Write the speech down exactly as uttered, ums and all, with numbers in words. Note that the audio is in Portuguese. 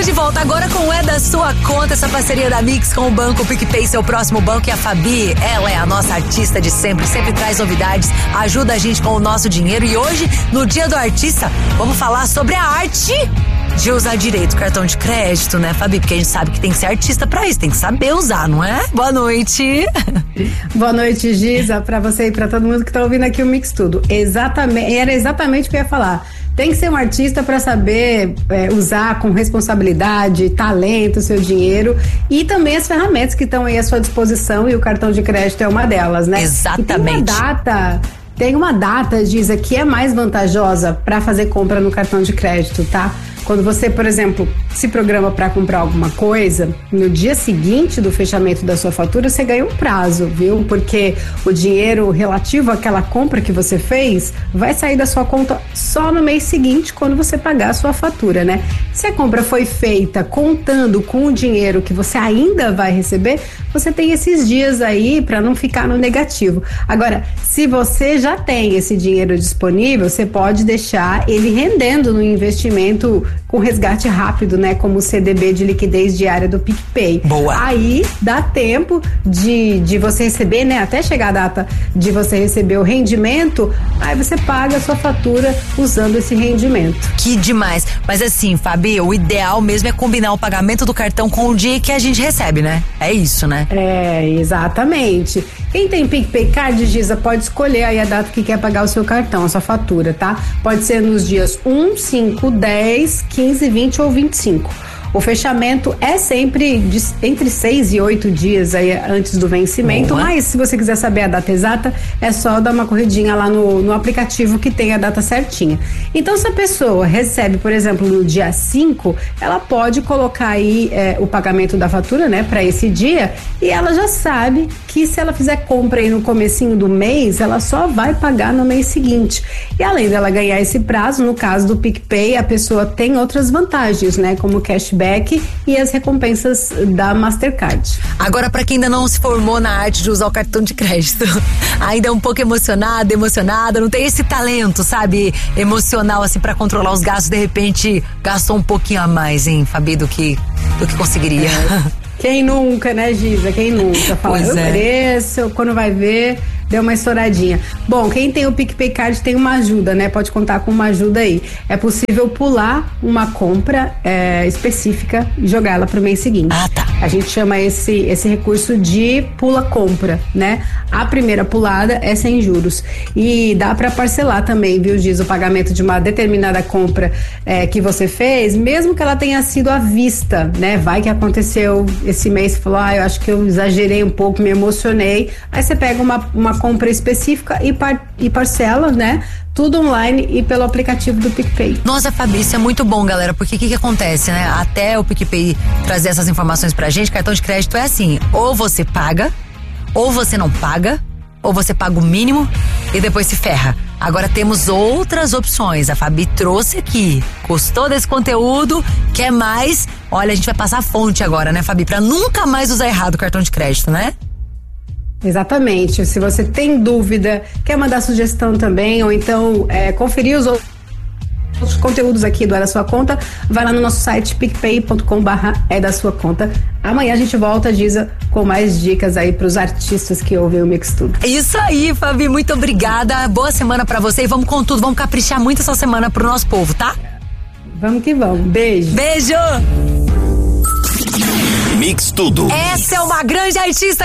de volta agora com o É da Sua Conta, essa parceria da Mix com o Banco PicPay, seu próximo banco. E a Fabi, ela é a nossa artista de sempre, sempre traz novidades, ajuda a gente com o nosso dinheiro. E hoje, no Dia do Artista, vamos falar sobre a arte de usar direito o cartão de crédito, né, Fabi? Porque a gente sabe que tem que ser artista pra isso, tem que saber usar, não é? Boa noite. Boa noite, Giza, pra você e pra todo mundo que tá ouvindo aqui o Mix Tudo. Exatamente, era exatamente o que eu ia falar. Tem que ser um artista para saber é, usar com responsabilidade, talento, o seu dinheiro e também as ferramentas que estão aí à sua disposição, e o cartão de crédito é uma delas, né? Exatamente. E tem uma data, tem uma data, Giza, que é mais vantajosa para fazer compra no cartão de crédito, tá? Quando você, por exemplo, se programa para comprar alguma coisa, no dia seguinte do fechamento da sua fatura, você ganha um prazo, viu? Porque o dinheiro relativo àquela compra que você fez vai sair da sua conta só no mês seguinte, quando você pagar a sua fatura, né? Se a compra foi feita contando com o dinheiro que você ainda vai receber, você tem esses dias aí para não ficar no negativo. Agora, se você já tem esse dinheiro disponível, você pode deixar ele rendendo no investimento com resgate rápido, né? Como o C D B de liquidez diária do PicPay. Boa. Aí dá tempo de, de você receber, né? Até chegar a data de você receber o rendimento, aí você paga a sua fatura usando esse rendimento. Que demais. Mas assim, Fabi, o ideal mesmo é combinar o pagamento do cartão com o dia que a gente recebe, né? É isso, né? É, exatamente. Quem tem PicPay Card, Giza, pode escolher aí a data que quer pagar o seu cartão, a sua fatura, tá? Pode ser nos dias um, cinco, dez, quinze, vinte ou vinte e cinco. O fechamento é sempre de, entre seis e oito dias aí antes do vencimento. Boa. Mas se você quiser saber a data exata, é só dar uma corridinha lá no, no aplicativo que tem a data certinha. Então, se a pessoa recebe, por exemplo, no dia cinco, ela pode colocar aí é, o pagamento da fatura, né, para esse dia, e ela já sabe que se ela fizer compra aí no comecinho do mês, ela só vai pagar no mês seguinte. E além dela ganhar esse prazo, no caso do PicPay, a pessoa tem outras vantagens, né, como cashback e as recompensas da Mastercard. Agora, para quem ainda não se formou na arte de usar o cartão de crédito, ainda é um pouco emocionada, emocionada, não tem esse talento, sabe, emocional assim para controlar os gastos, de repente gastou um pouquinho a mais, hein, Fabi, do que do que conseguiria. É. Quem nunca, né, Giza? Quem nunca? Fala, eu mereço, quando vai ver, deu uma estouradinha. Bom, quem tem o PicPay Card tem uma ajuda, né? Pode contar com uma ajuda aí. É possível pular uma compra é, específica e jogar ela pro mês seguinte. Ah, tá. A gente chama esse, esse recurso de pula compra, né? A primeira pulada é sem juros. E dá pra parcelar também, viu, Giz? O pagamento de uma determinada compra é, que você fez, mesmo que ela tenha sido à vista, né? Vai que aconteceu esse mês, você falou, ah, eu acho que eu exagerei um pouco, me emocionei. Aí você pega uma, uma compra específica e, par, e parcela, né? Tudo online e pelo aplicativo do PicPay. Nossa, Fabi, isso é muito bom, galera, porque o que que acontece, né? Até o PicPay trazer essas informações pra gente, cartão de crédito é assim, ou você paga, ou você não paga, ou você paga o mínimo e depois se ferra. Agora temos outras opções, a Fabi trouxe aqui. Gostou desse conteúdo? Quer mais? Olha, a gente vai passar a fonte agora, né, Fabi? Pra nunca mais usar errado o cartão de crédito, né? Exatamente. Se você tem dúvida, quer mandar sugestão também, ou então é, conferir os outros conteúdos aqui do É da Sua Conta, vai lá no nosso site picpay ponto com barra É da Sua Conta. Amanhã a gente volta, Giza, com mais dicas aí pros artistas que ouvem o Mix Tudo. Isso aí, Fabi, muito obrigada. Boa semana pra você e vamos com tudo, vamos caprichar muito essa semana pro nosso povo, tá? Vamos que vamos. Beijo. Beijo. Mix Tudo. Essa é uma grande artista